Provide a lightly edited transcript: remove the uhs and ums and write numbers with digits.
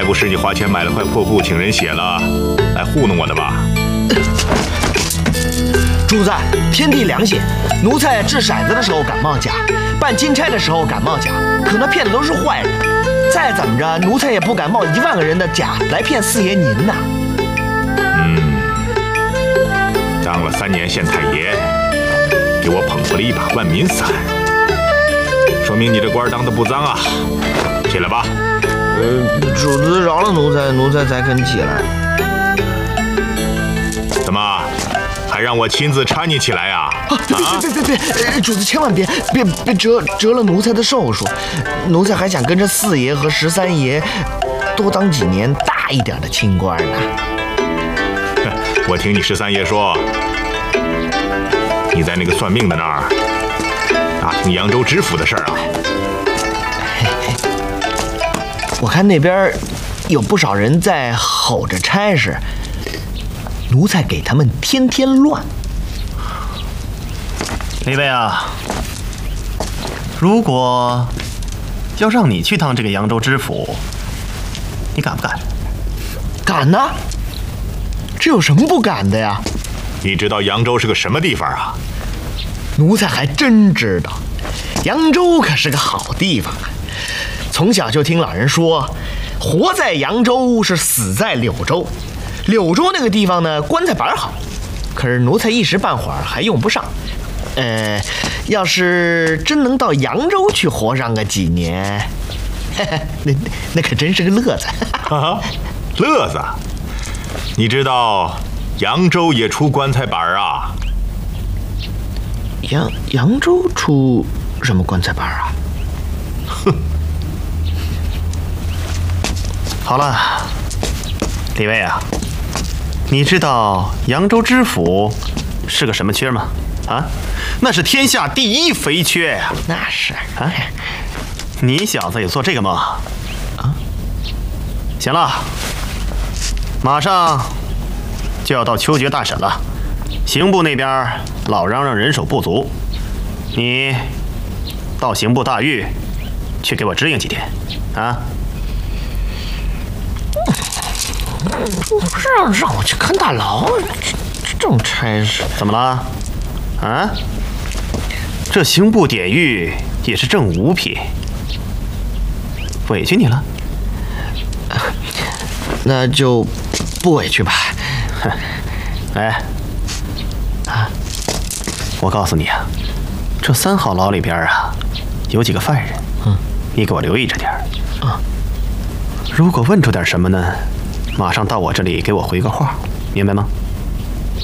不是你花钱买了块破布请人写了，来糊弄我的吧？ 主子，天地良心，奴才掷骰子的时候敢冒假，办金钗的时候敢冒假，可那骗的都是坏人。再怎么着，奴才也不敢冒1万个人的假来骗四爷您呐。 当了3年县太爷，给我捧回了一把万民伞，说明你这官当得不脏啊！起来吧。 主子饶了奴才，奴才才肯起来。 怎么，还让我亲自搀你起来呀？ 别！主子千万别折了奴才的寿数。奴才还想跟着4爷和13爷多当几年大一点的清官呢。 我听你13爷说，你在那个算命的那儿打听扬州知府的事儿啊。 我看那边有不少人在吼着差事，奴才给他们天天乱。 李卫啊，如果要让你去当这个扬州知府，你敢不敢？ 敢呐！这有什么不敢的呀？ 你知道扬州是个什么地方啊？ 奴才还真知道，扬州可是个好地方啊。从小就听老人说，活在扬州是死在柳州。柳州那个地方呢，棺材板好，可是奴才一时半会儿还用不上。要是真能到扬州去活上个几年，那可真是个乐子。 乐子？你知道扬州也出棺材板啊？ 扬州出什么棺材板啊？ 哼！ 好了，李卫啊，你知道扬州知府是个什么缺吗？啊，那是天下第1肥缺呀！ 那是啊，你小子也做这个梦啊？行了，马上就要到秋决大审了，刑部那边老嚷嚷人手不足，你到刑部大狱去给我支应几天啊？ 让我去看大牢，这种差事怎么了？啊？这刑部典狱也是正5品，委屈你了？ 那就不委屈吧。 哎，我告诉你啊，这3号牢里边啊，有几个犯人，你给我留意着点。如果问出点什么呢，马上到我这里给我回个话，明白吗？